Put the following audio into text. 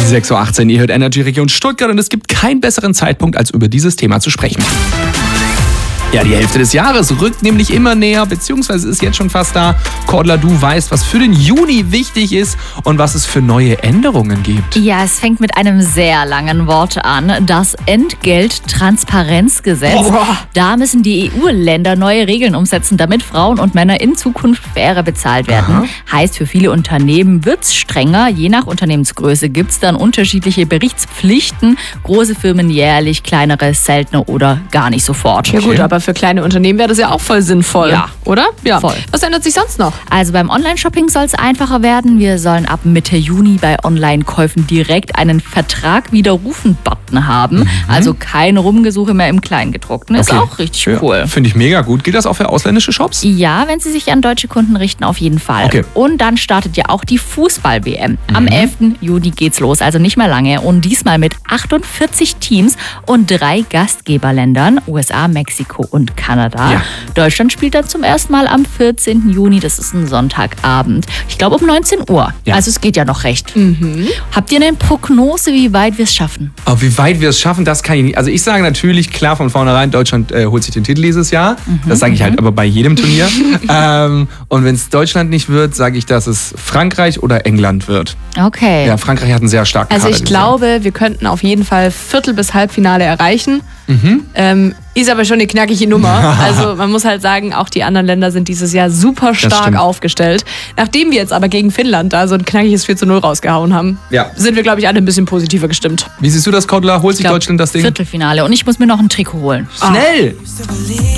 6:18 Uhr, ihr hört Energy Region Stuttgart und es gibt keinen besseren Zeitpunkt, als über dieses Thema zu sprechen. Ja, die Hälfte des Jahres rückt nämlich immer näher, beziehungsweise ist jetzt schon fast da. Cordula, du weißt, was für den Juni wichtig ist und was es für neue Änderungen gibt. Ja, es fängt mit einem sehr langen Wort an. Das Entgelttransparenzgesetz. Da müssen die EU-Länder neue Regeln umsetzen, damit Frauen und Männer in Zukunft fairer bezahlt werden. Aha. Heißt, für viele Unternehmen wird es strenger. Je nach Unternehmensgröße gibt es dann unterschiedliche Berichtspflichten. Große Firmen jährlich, kleinere seltener oder gar nicht sofort. Ja gut, aber für kleine Unternehmen wäre das ja auch voll sinnvoll, Ja. oder? Ja, voll. Was ändert sich sonst noch? Also beim Online-Shopping soll es einfacher werden. Wir sollen ab Mitte Juni bei Online-Käufen direkt einen Vertrag-Widerrufen-Button haben. Also kein Rumgesuche mehr im Kleingedruckten. Ist Okay. auch richtig Ja, cool. finde ich mega gut. Gilt das auch für ausländische Shops? Ja, wenn sie sich an deutsche Kunden richten, auf jeden Fall. Okay. Und dann startet ja auch die Fußball-WM. Am 11. Juni geht's los, also nicht mehr lange. Und diesmal mit 48 Teams und 3 Gastgeberländern, USA, Mexiko und Kanada. Ja. Deutschland spielt dann zum ersten Mal am 14. Juni, das ist ein Sonntagabend. Ich glaube um 19 Uhr. Ja. Also es geht ja noch recht. Habt ihr eine Prognose, wie weit wir es schaffen? Aber wie weit wir es schaffen, das kann ich nicht. Also ich sage natürlich klar von vornherein, Deutschland holt sich den Titel dieses Jahr. Das sage ich halt aber bei jedem Turnier. Und wenn es Deutschland nicht wird, sage ich, dass es Frankreich oder England wird. Okay. Ja, Frankreich hat einen sehr starken Also Kader ich dieses Jahr. glaube, wir könnten auf jeden Fall Viertel- bis Halbfinale erreichen. Ist aber schon eine knackige Nummer. Also man muss halt sagen, auch die anderen Länder sind dieses Jahr super stark stimmt. aufgestellt. Nachdem wir jetzt aber gegen Finnland da so ein knackiges 4:0 rausgehauen haben, Ja. sind wir, glaube ich, alle ein bisschen positiver gestimmt. Wie siehst du das, Cordula? Holt sich Ich glaub, Deutschland das Ding? Viertelfinale. Und ich muss mir noch ein Trikot holen. Schnell!